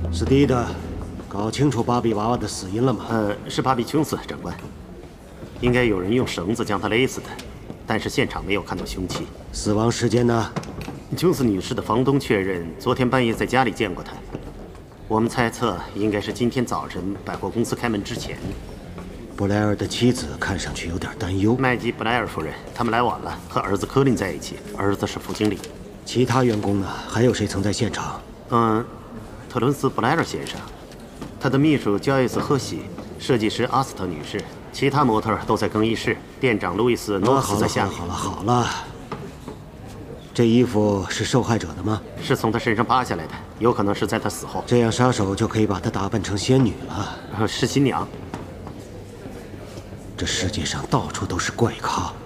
史蒂德，搞清楚芭比娃娃的死因了吗？ 是芭比琼斯，长官。应该有人用绳子将她勒死的，但是现场没有看到凶器。 死亡时间呢？ 琼斯女士的房东确认，昨天半夜在家里见过她。我们猜测应该是今天早晨百货公司开门之前。 布莱尔的妻子看上去有点担忧。 麦基·布莱尔夫人，他们来晚了，和儿子科林在一起，儿子是副经理。 其他员工呢？还有谁曾在现场？ 特伦斯·布莱尔先生，他的秘书焦伊斯·赫西，设计师阿斯特女士，其他模特都在更衣室，店长路易斯·诺克斯在下面。 好了，这衣服是受害者的吗？ 是从他身上扒下来的，有可能是在他死后。 这样杀手就可以把她打扮成仙女了。 是新娘。 这世界上到处都是怪咖。